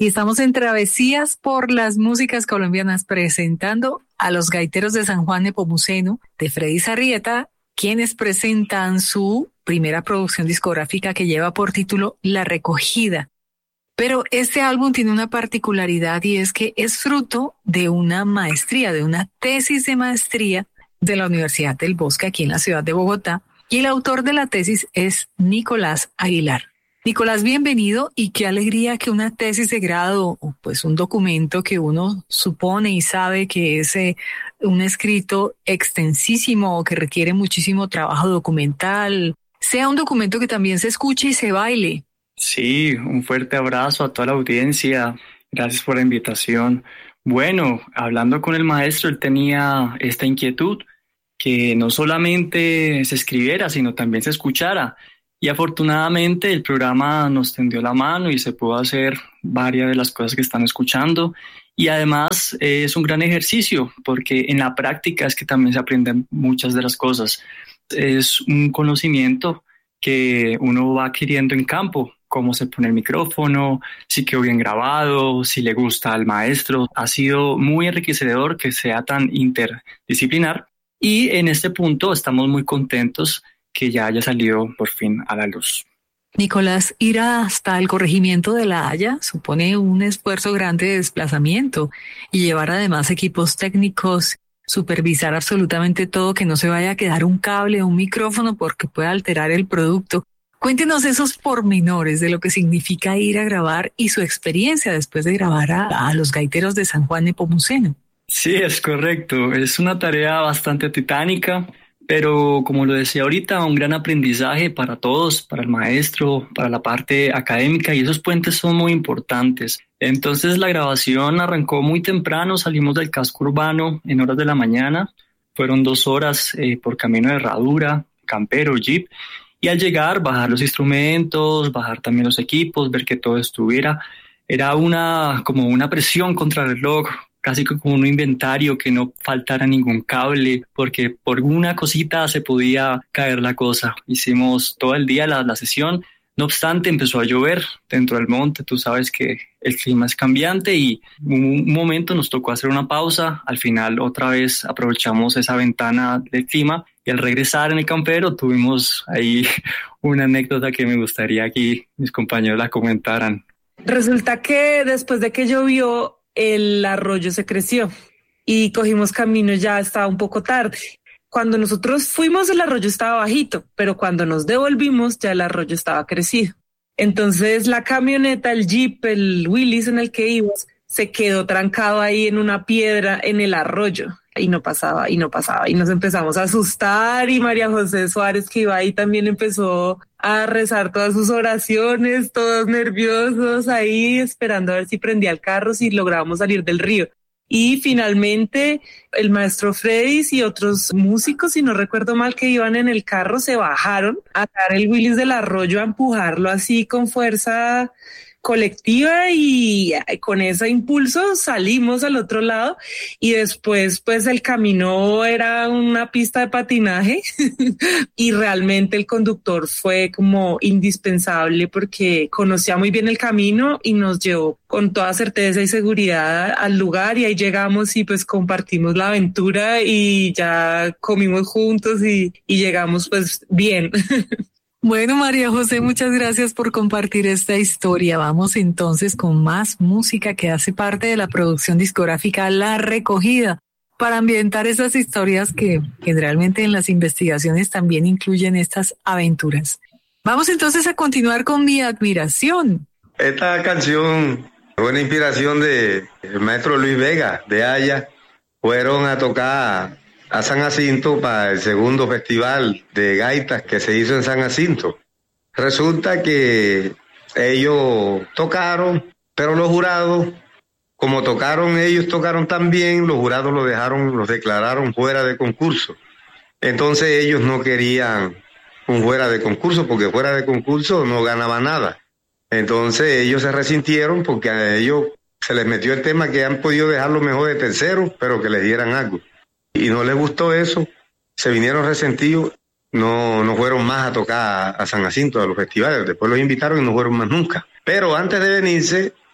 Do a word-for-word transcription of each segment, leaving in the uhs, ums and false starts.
y estamos en Travesías por las Músicas Colombianas presentando a los Gaiteros de San Juan Nepomuceno de Freddy Sarrieta, quienes presentan su primera producción discográfica que lleva por título La Recogida. Pero este álbum tiene una particularidad y es que es fruto de una maestría, de una tesis de maestría de la Universidad del Bosque aquí en la ciudad de Bogotá, y el autor de la tesis es Nicolás Aguilar. Nicolás, bienvenido, y qué alegría que una tesis de grado, o pues un documento que uno supone y sabe que es eh, un escrito extensísimo o que requiere muchísimo trabajo documental, sea un documento que también se escuche y se baile. Sí, un fuerte abrazo a toda la audiencia. Gracias por la invitación. Bueno, hablando con el maestro, él tenía esta inquietud que no solamente se escribiera, sino también se escuchara. Y afortunadamente el programa nos tendió la mano y se pudo hacer varias de las cosas que están escuchando. Y además eh, es un gran ejercicio porque en la práctica es que también se aprenden muchas de las cosas. Es un conocimiento que uno va adquiriendo en campo, cómo se pone el micrófono, si quedó bien grabado, si le gusta al maestro. Ha sido muy enriquecedor que sea tan interdisciplinar y en este punto estamos muy contentos que ya haya salido por fin a la luz. Nicolás, ir hasta el corregimiento de La Haya supone un esfuerzo grande de desplazamiento y llevar además equipos técnicos, supervisar absolutamente todo, que no se vaya a quedar un cable o un micrófono porque pueda alterar el producto. Cuéntenos esos pormenores de lo que significa ir a grabar y su experiencia después de grabar a, a los Gaiteros de San Juan Nepomuceno. Sí, es correcto. Es una tarea bastante titánica, pero como lo decía ahorita, un gran aprendizaje para todos, para el maestro, para la parte académica, y esos puentes son muy importantes. Entonces la grabación arrancó muy temprano, salimos del casco urbano en horas de la mañana, fueron dos horas eh, por camino de herradura, campero, jeep, y al llegar bajar los instrumentos, bajar también los equipos, ver que todo estuviera, era una como una presión contra el reloj, casi como un inventario, que no faltara ningún cable, porque por una cosita se podía caer la cosa. Hicimos todo el día la, la sesión, no obstante empezó a llover dentro del monte, tú sabes que el clima es cambiante y un momento nos tocó hacer una pausa, al final otra vez aprovechamos esa ventana del clima y al regresar en el campero tuvimos ahí una anécdota que me gustaría que mis compañeros la comentaran. Resulta que después de que llovió, el arroyo se creció y cogimos camino, ya estaba un poco tarde. Cuando nosotros fuimos el arroyo estaba bajito, pero cuando nos devolvimos ya el arroyo estaba crecido. Entonces la camioneta, el jeep, el Willys en el que íbamos, se quedó trancado ahí en una piedra en el arroyo y no pasaba y no pasaba y nos empezamos a asustar y María José Suárez, que iba ahí, también empezó a rezar todas sus oraciones, todos nerviosos ahí esperando a ver si prendía el carro, si lográbamos salir del río. Y finalmente el maestro Freddy y otros músicos, si no recuerdo mal, que iban en el carro, se bajaron a dar el Willys del arroyo, a empujarlo así con fuerza colectiva y con ese impulso salimos al otro lado y después pues el camino era una pista de patinaje y realmente el conductor fue como indispensable porque conocía muy bien el camino y nos llevó con toda certeza y seguridad al lugar y ahí llegamos y pues compartimos la aventura y ya comimos juntos y, y llegamos pues bien. Bueno, María José, muchas gracias por compartir esta historia. Vamos entonces con más música que hace parte de la producción discográfica La Recogida, para ambientar esas historias que generalmente en las investigaciones también incluyen estas aventuras. Vamos entonces a continuar con Mi Admiración. Esta canción fue una inspiración de el maestro Luis Vega de Haya. Fueron a tocar a San Jacinto para el segundo festival de gaitas que se hizo en San Jacinto. Resulta que ellos tocaron, pero los jurados, como tocaron, ellos tocaron tan bien, los jurados los dejaron, los declararon fuera de concurso. Entonces ellos no querían un fuera de concurso, porque fuera de concurso no ganaba nada. Entonces ellos se resintieron porque a ellos se les metió el tema que han podido dejarlo mejor de tercero, pero que les dieran algo. Y no les gustó eso, se vinieron resentidos, no, no fueron más a tocar a San Jacinto, a los festivales, después los invitaron y no fueron más nunca. Pero antes de venirse,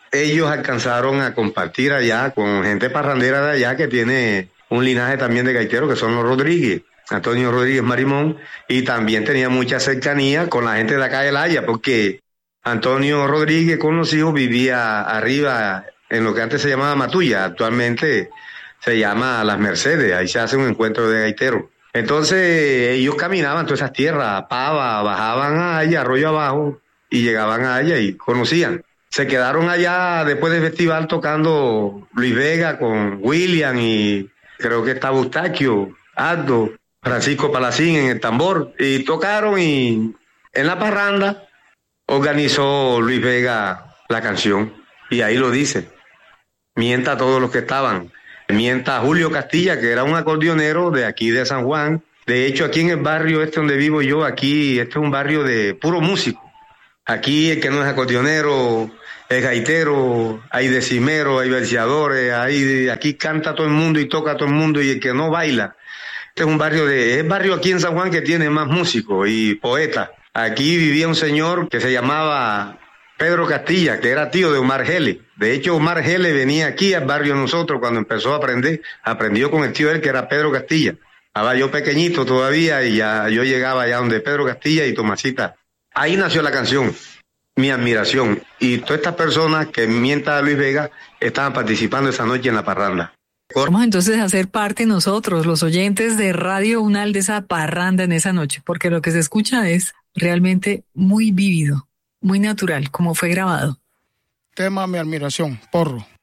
ellos alcanzaron a compartir allá con gente parrandera de allá que tiene un linaje también de gaiteros, que son los Rodríguez, Antonio Rodríguez Marimón, y también tenía mucha cercanía con la gente de acá de La Haya, porque Antonio Rodríguez con los hijos vivía arriba en lo que antes se llamaba Matulla, actualmente se llama Las Mercedes, ahí se hace un encuentro de gaiteros. Entonces ellos caminaban todas esas tierras, Pava, bajaban allá, arroyo abajo, y llegaban allá y conocían. Se quedaron allá después del festival tocando Luis Vega con William y creo que está Eustaquio, Aldo, Francisco Palacín en el tambor, y tocaron, y en la parranda organizó Luis Vega la canción, y ahí lo dice, mienta a todos los que estaban, mienta a Julio Castilla, que era un acordeonero de aquí de San Juan. De hecho, aquí en el barrio este donde vivo yo, aquí este es un barrio de puro músico. Aquí el que no es acordeonero es gaitero, hay decimeros, hay verseadores, hay, aquí canta todo el mundo y toca todo el mundo, y el que no baila. Este es un barrio de, es el barrio aquí en San Juan que tiene más músicos y poetas. Aquí vivía un señor que se llamaba Pedro Castilla, que era tío de Omar Gele. De hecho, Omar Gele venía aquí al barrio de nosotros cuando empezó a aprender, aprendió con el tío de él, que era Pedro Castilla. Estaba yo pequeñito todavía y ya yo llegaba allá donde Pedro Castilla y Tomasita. Ahí nació la canción, Mi Admiración. Y todas estas personas que mientan a Luis Vega estaban participando esa noche en la parranda. Vamos entonces a ser parte nosotros, los oyentes de Radio Unal, de esa parranda en esa noche, porque lo que se escucha es realmente muy vívido, muy natural, como fue grabado. Tema Mi Admiración, Porro.